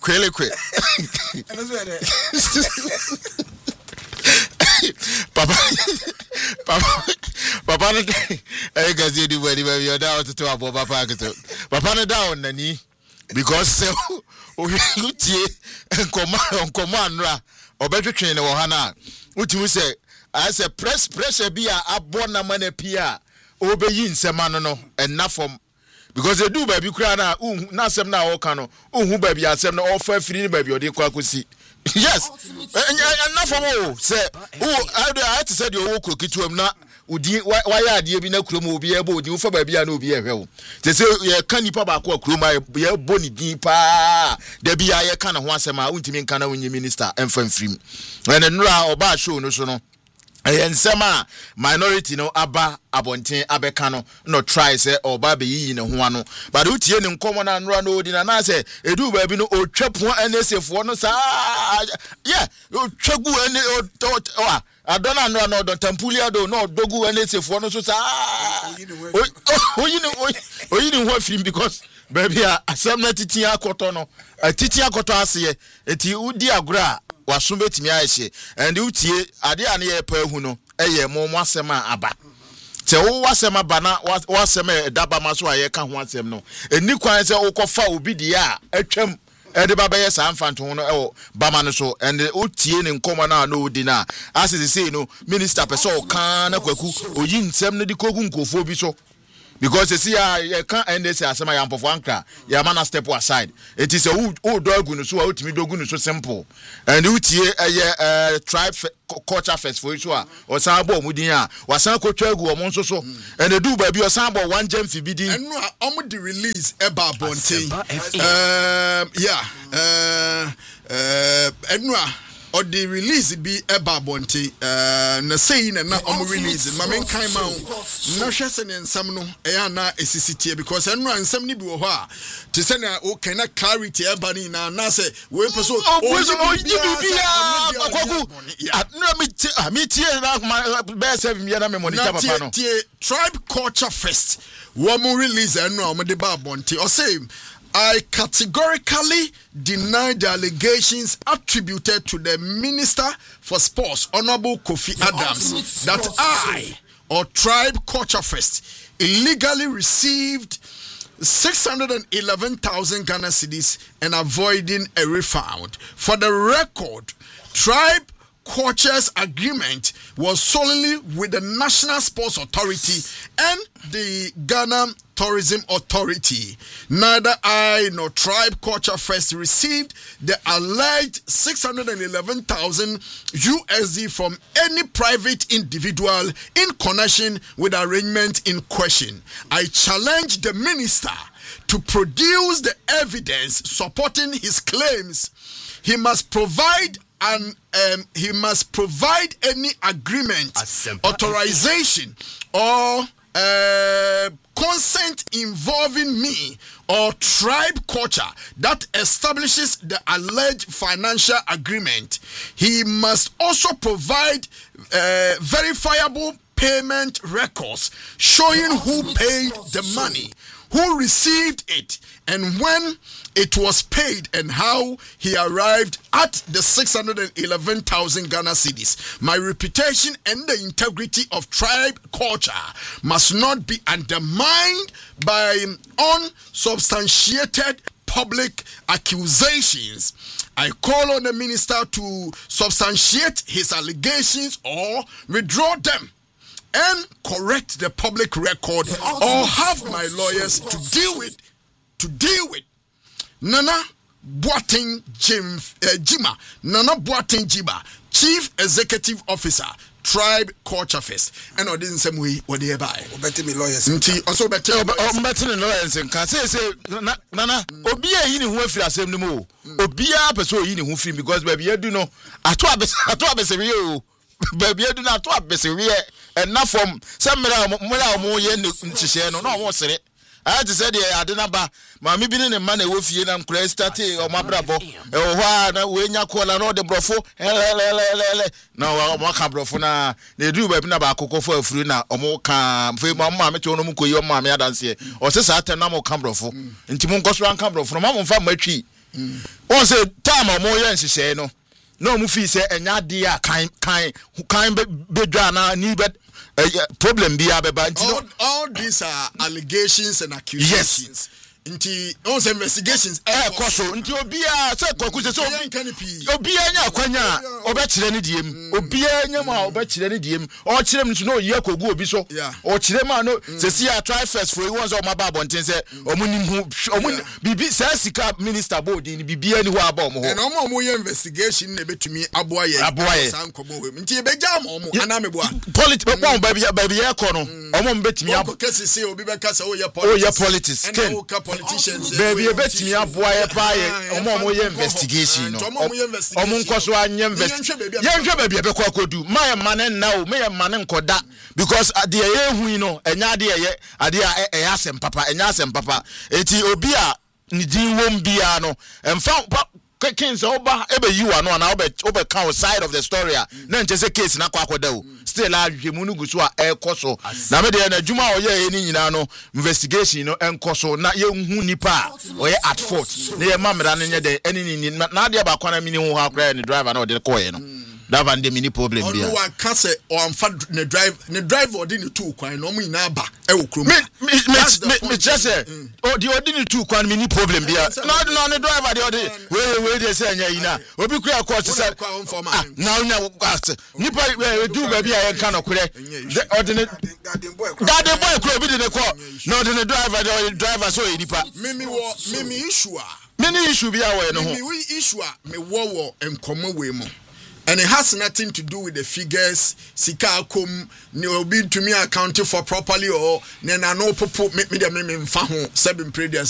Kwele. Papa no I can see the way you're down to about Papa no down nani because so you tie and command ra or better train or hana what you say as a pressure be a bona money pia obeyin semano no and not from because they do baby crana na sem na o kano who baby asem na offer free baby or dey kwakosi. Yes, and not from all. Say, I had to say your work to him now. Why are you being a crew will be able to for baby? I know be a hell. They say, can you papa crew my bonny deeper? There be a kind of once a month, ultimate kind of minister and from free. And then Ra or Bar show no so. And some minority no aba abonten abekano no try say or baby yi ne ho ano but utie ne nkomo na nra no odi na say edu ba bi no otwapo anesefo no sa yeah otwagu ene o adona nra no don tampulia do no dogu anesefo no so sa oyi ne ho film because baby asem na titi akoto no titi akoto ase eti udi agora wasum betimi ahye and utie ade ane ye pa hu no eye mo asem aba te wo asem aba na wasem daba maso aye ka ho asem no eni kwan se ukofa obi dia atwam ede baba ye sa mfanto no e bama no so and utie ne nkoma na no odi na as say no minister person kan na kwaku oyi nsem no di kogu nkofo bi so because you see I can't end this as my amp of anchor ya man step aside it is a dog no so ultimate dog no so simple and utie tribe culture fest for you or sabo mudin a wasan ko twagu o mon so and they do baby o sabo one gem fi bidi and no the release eba bonten and no or the release be eba bonte na say na release ma men kan ma na hwese ne nsam no na esisitie because enu ansam ni bi wo ho a te se na o kana clarity eba ni na say we person me tie na be 7 year na me money papa no Tribe Culture Fest wo mo release enu o mo de ba bonte o say I categorically deny the allegations attributed to the Minister for Sports, Honorable Kofi Adams, that I, or Tribe Culture Fest, illegally received 611,000 Ghana cedis and avoiding a refund. For the record, Tribe Culture's agreement was solely with the National Sports Authority and the Ghana Tourism Authority. Neither I nor Tribe Culture Fest received the alleged 611,000 USD from any private individual in connection with the arrangement in question. I challenge the minister to produce the evidence supporting his claims. He must provide any agreement, authorization, or consent involving me or Tribe Culture that establishes the alleged financial agreement. He must also provide verifiable payment records showing who paid the money, who received it, and when it was paid, and how he arrived at the 611,000 Ghana cedis. My reputation and the integrity of Tribe Culture must not be undermined by unsubstantiated public accusations. I call on the minister to substantiate his allegations or withdraw them and correct the public record, or have my lawyers to deal with Nana Boateng Jima, Nana Boateng Jiba, Chief Executive Officer, Tribe Culture Fest. And I didn't say we what they buy. Better me lawyers. Also better lawyers and can say Nana Obia in who feel asem no mo. Obia person in who feel because baby you do know atwa be baby you do not atwa be and not from some mo ye nhihye no no sere. I just said I didn't buy my me being a man with you and Crestati or my bravo. Oh, when you call an order brofo, no, I'm brofona. They do web about cocoa for a free now, or more calm. For mamma, to no your mamma, I don't say, or says I tell no more cambrofo. And Timon goes round cambro from Mamma from my tree. On say time or more yense no. No mu fi say enya de a kan bedwa na ni problem bi abeba. All these are allegations and accusations. Yes. Nti on say investigations koso nti obia say kwaku say obia nya kwanya obekire ne diem obia nya ma obekire ne diem o kire m no ye kogu obi so o kire ma no say see I try first for you once o ma ba bonten say omunim hu bibi say sika minister board ni bibia ni ho aba omo ho and omo ye investigation na betumi aboa ye san komo we nti ebeja omo ana mebo politics bon baby ye ko no omo betumi abo kesi say obi be kasa o ye politics baby betimi aboa ye pa ye omo ye investigation no omo nkoso anya investigation ye baby e be kwa kodu my man na o me man nkoda because ade ye hu no enya ade ye ade e asem papa enya asem papa eti obi a ni din wom bia no emfa Kings oba ebe you are no na obe count side of the story na nche se case na kwa akoda o still ahwemu no guso a ekoso na me de na djuma oye ni nyina no investigation no enkoso na ye hu nipa oye at fault na ye mamra no nye de eni na de ba kwana mini hu ha kra ni driver na o de ko ye no that van de mini problem bia no one can say o amfa ne driver odi ni two kwan no mu nyina ba e wo krom me just say o di odi ni two kwan mini problem bia no ne driver de odi we dey say anya yina obi kura court say na onya nipa do ba bia ye kan okure odi ne garden boy kura obi de ne call no odi ne driver so e nipa mimi issue bia we no ho mimi issue me wo enkomo we mu. And it has nothing to do with the figures. Sika akom ni obi to me accounted for properly or nena no popo me dem me mfa ho 7 previous